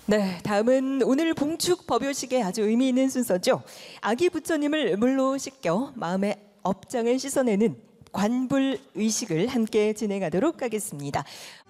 네, 다음은 오늘 봉축 법요식에 아주 의미 있는 순서죠. 아기 부처님을 물로 씻겨 마음의 업장을 씻어내는 관불 의식을 함께 진행하도록 하겠습니다.